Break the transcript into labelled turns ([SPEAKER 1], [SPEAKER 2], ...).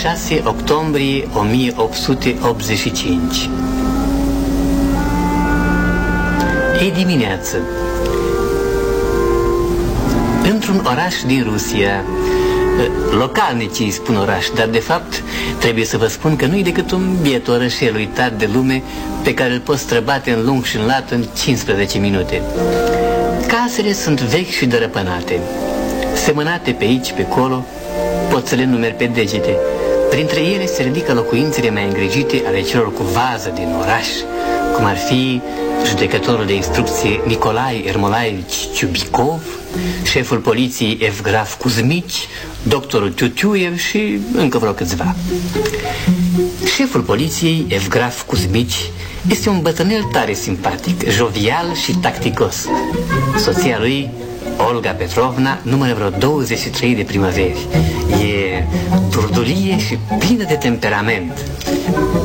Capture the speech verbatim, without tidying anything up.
[SPEAKER 1] șase octombrie o mie opt sute optzeci și cinci. E dimineață. Într-un oraș din Rusia, localnicii spun oraș, dar de fapt trebuie să vă spun că nu e decât un biet orășel uitat de lume pe care îl poți străbate în lung și în lat în cincisprezece minute. Casele sunt vechi și dărăpânate, semănate pe aici, pe acolo, poți să le numeri pe degete. Printre ele se ridică locuințele mai îngrijite ale celor cu vază din oraș, cum ar fi judecătorul de instrucție Nicolae Ermolaevici Ciubicov, șeful poliției Evgraf Kuzmici, doctorul Tiutiuiev și încă vreo câțiva. Șeful poliției Evgraf Kuzmici este un bătrânel tare simpatic, jovial și tacticos. Soția lui, Olga Petrovna, numără vreo douăzeci și trei de primăveri. E durdulie și plină de temperament.